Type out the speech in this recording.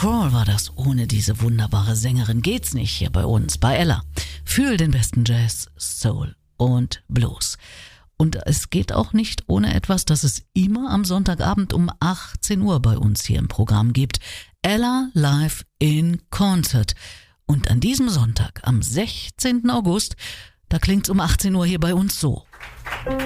Crawl war das. Ohne diese wunderbare Sängerin geht's nicht hier bei uns, bei Ella. Fühl den besten Jazz, Soul und Blues. Und es geht auch nicht ohne etwas, das es immer am Sonntagabend um 18 Uhr bei uns hier im Programm gibt. Ella Live in Concert. Und an diesem Sonntag, am 16. August, da klingt's um 18 Uhr hier bei uns so.